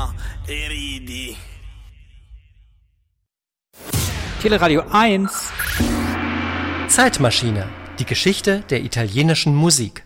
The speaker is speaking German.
e ridi. Teleradio 1. Zeitmaschine. Die Geschichte der italienischen Musik.